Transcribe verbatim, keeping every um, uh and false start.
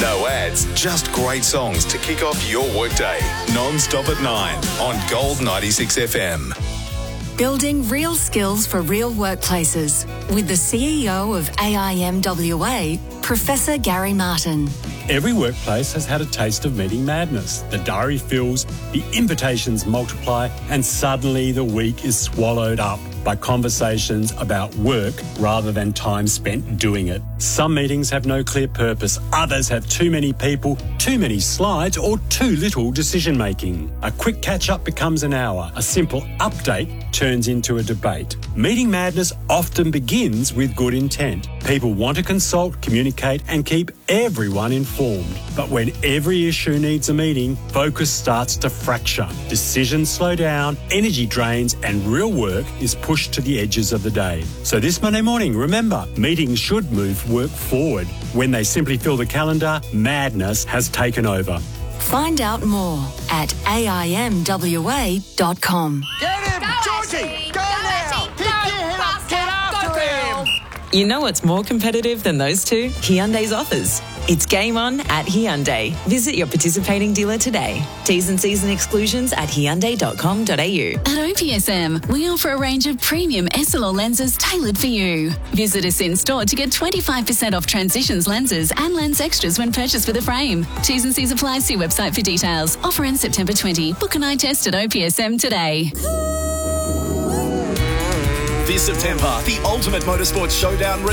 No ads, just great songs to kick off your workday. Non-stop at nine on Gold ninety-six F M. Building real skills for real workplaces with the C E O of A I M W A, Professor Gary Martin. Every workplace has had a taste of meeting madness. The diary fills, the invitations multiply, and suddenly the week is swallowed up by conversations about work rather than time spent doing it. Some meetings have no clear purpose. Others have too many people, too many slides, or too little decision making. A quick catch-up becomes an hour. A simple update turns into a debate. Meeting madness often begins with good intent. People want to consult, communicate, and keep everyone informed. But when every issue needs a meeting, focus starts to fracture. Decisions slow down, energy drains, and real work is pushed to the edges of the day. So this Monday morning, remember, meetings should move work forward. When they simply fill the calendar, madness has taken over. Find out more at A I M W A dot com. Get him, go Georgie! Go, go now! Pick your head up, get after him! You know what's more competitive than those two? Hyundai's offers. It's game on at Hyundai. Visit your participating dealer today. T's and C's and exclusions at hyundai dot com dot a u. At O P S M, we offer a range of premium S L R lenses tailored for you. Visit us in store to get twenty-five percent off Transitions lenses and lens extras when purchased with a frame. T's and C's apply. See website for details. Offer ends September twentieth. Book an eye test at O P S M today. This September, the Ultimate Motorsports Showdown